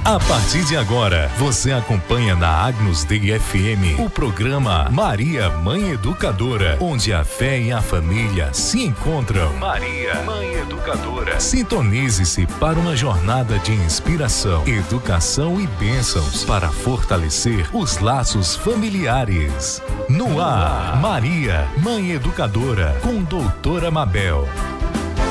A partir de agora, você acompanha na Agnus Dei FM o programa Maria, Mãe Educadora, onde a fé e a família se encontram. Maria, Mãe Educadora. Sintonize-se para uma jornada de inspiração, educação e bênçãos para fortalecer os laços familiares. No ar, Maria, Mãe Educadora, com Doutora Mabel.